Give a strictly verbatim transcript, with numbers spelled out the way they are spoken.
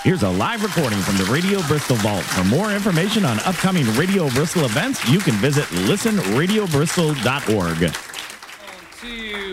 Here's a live recording from the Radio Bristol Vault. For more information on upcoming Radio Bristol events, you can visit listen radio bristol dot org. One, two,